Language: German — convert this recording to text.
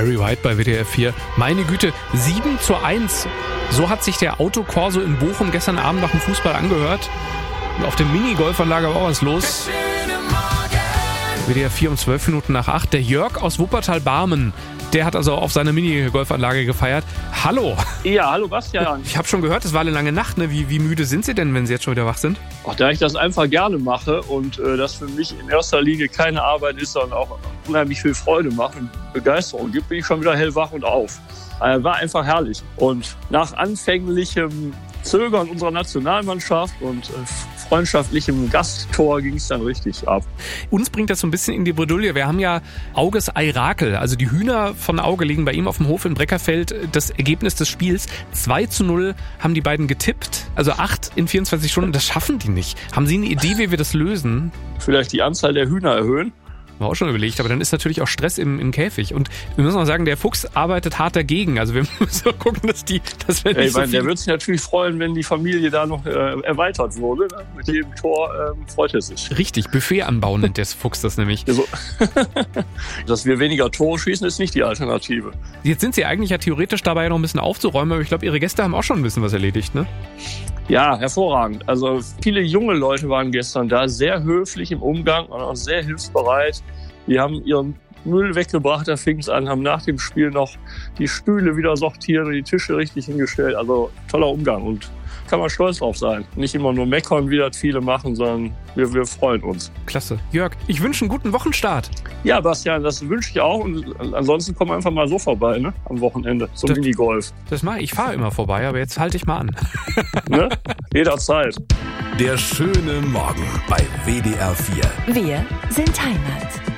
Barry White bei WDR 4. Meine Güte, 7:1. So hat sich der Autokorso in Bochum gestern Abend nach dem Fußball angehört. Und auf der Minigolfanlage war auch was los. WDR 4 um 7:12. Der Jörg aus Wuppertal-Barmen, der hat also auf seiner Minigolfanlage gefeiert. Hallo! Ja, hallo Bastian. Ich habe schon gehört, es war eine lange Nacht. Ne? Wie müde sind Sie denn, wenn Sie jetzt schon wieder wach sind? Ach, da ich das einfach gerne mache und das für mich in erster Linie keine Arbeit ist, sondern auch unheimlich viel Freude macht und Begeisterung gibt, bin ich schon wieder hellwach und auf. War einfach herrlich. Und nach anfänglichem Zögern unserer Nationalmannschaft und freundschaftlichem Gasttor ging es dann richtig ab. Uns bringt das so ein bisschen in die Bredouille. Wir haben ja Auges Eirakel, also die Hühner von Auge liegen bei ihm auf dem Hof in Breckerfeld. Das Ergebnis des Spiels 2:0 haben die beiden getippt, also 8 in 24 Stunden. Das schaffen die nicht. Haben Sie eine Idee, wie wir das lösen? Vielleicht die Anzahl der Hühner erhöhen? Haben wir auch schon überlegt, aber dann ist natürlich auch Stress im Käfig. Und wir müssen auch sagen, der Fuchs arbeitet hart dagegen. Also wir müssen gucken, dass wir nicht so viel... Der wird sich natürlich freuen, wenn die Familie da noch erweitert wurde. Mit jedem Tor freut er sich. Richtig, Buffet anbauen nennt der Fuchs das nämlich. Also, dass wir weniger Tore schießen, ist nicht die Alternative. Jetzt sind Sie eigentlich ja theoretisch dabei noch ein bisschen aufzuräumen, aber ich glaube, Ihre Gäste haben auch schon ein bisschen was erledigt, ne? Ja, hervorragend. Also viele junge Leute waren gestern da, sehr höflich im Umgang und auch sehr hilfsbereit. Die haben ihren Müll weggebracht, da fing es an, haben nach dem Spiel noch die Stühle wieder sortiert und die Tische richtig hingestellt. Also toller Umgang und kann man stolz drauf sein. Nicht immer nur meckern, wie das viele machen, sondern wir freuen uns. Klasse. Jörg, ich wünsche einen guten Wochenstart. Ja, Bastian, das wünsche ich auch. Und ansonsten kommen wir einfach mal so vorbei, ne? Am Wochenende zum Minigolf. Das mache ich. Ich fahre immer vorbei, aber jetzt halte ich mal an. Ne? Jederzeit. Der schöne Morgen bei WDR 4. Wir sind Heimat.